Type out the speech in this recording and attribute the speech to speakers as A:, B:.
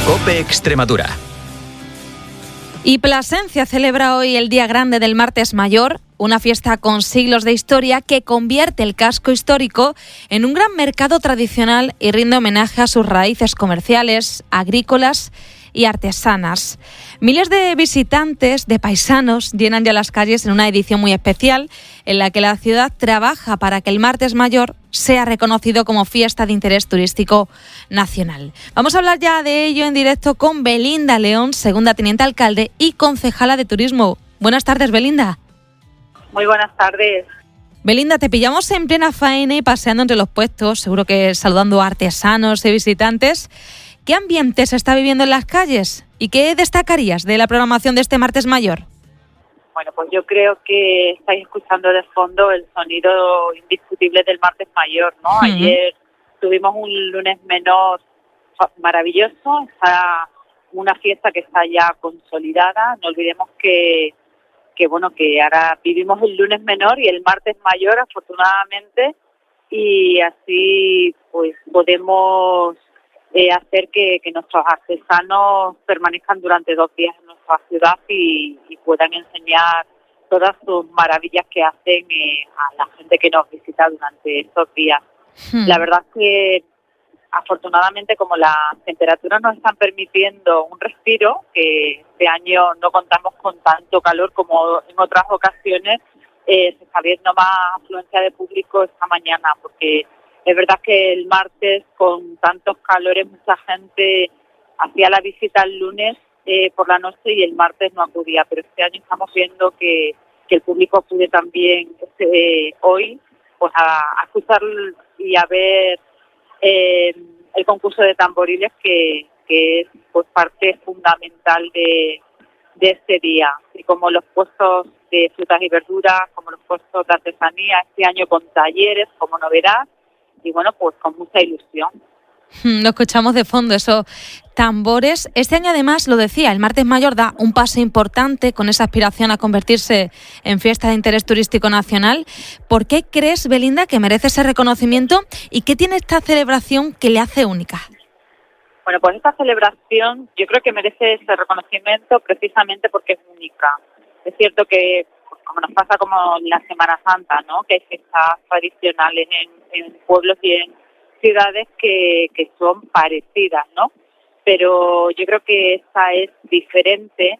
A: COPE Extremadura.
B: Y Plasencia celebra hoy el Día Grande del Martes Mayor, una fiesta con siglos de historia que convierte el casco histórico en un gran mercado tradicional y rinde homenaje a sus raíces comerciales, agrícolas y artesanas. Miles de visitantes, de paisanos, llenan ya las calles en una edición muy especial en la que la ciudad trabaja para que el Martes Mayor sea reconocido como fiesta de interés turístico nacional. Vamos a hablar ya de ello en directo con Belinda León, segunda teniente alcalde y concejala de turismo. Buenas tardes, Belinda.
C: Muy buenas tardes.
B: Belinda, te pillamos en plena faena y paseando entre los puestos, seguro que saludando a artesanos y visitantes. ¿Qué ambiente se está viviendo en las calles? ¿Y qué destacarías de la programación de este Martes Mayor?
C: Bueno, pues yo creo que estáis escuchando de fondo el sonido indiscutible del Martes Mayor, ¿no? Ayer tuvimos un lunes menor maravilloso, está una fiesta que está ya consolidada. No olvidemos que ahora vivimos el lunes menor y el Martes Mayor, afortunadamente, y así pues podemos hacer que nuestros artesanos permanezcan durante 2 días en nuestra ciudad y puedan enseñar todas sus maravillas que hacen a la gente que nos visita durante estos días. La verdad es que afortunadamente, como las temperaturas nos están permitiendo un respiro, que este año no contamos con tanto calor como en otras ocasiones, se está viendo más afluencia de público esta mañana, porque es verdad que el martes, con tantos calores, mucha gente hacía la visita el lunes por la noche y el martes no acudía, pero este año estamos viendo que el público acude también hoy pues a escuchar y a ver el concurso de tamboriles que es pues parte fundamental de este día, y como los puestos de frutas y verduras, como los puestos de artesanía, este año con talleres como novedad, y bueno, pues con mucha ilusión.
B: Lo escuchamos de fondo, esos tambores. Este año, además, lo decía, el Martes Mayor da un paso importante con esa aspiración a convertirse en fiesta de interés turístico nacional. ¿Por qué crees, Belinda, que merece ese reconocimiento y qué tiene esta celebración que le hace única?
C: Bueno, pues esta celebración yo creo que merece ese reconocimiento precisamente porque es única. Es cierto que, como nos pasa como en la Semana Santa, ¿no?, que hay fiestas tradicionales en pueblos y en ciudades que son parecidas, ¿no? Pero yo creo que esta es diferente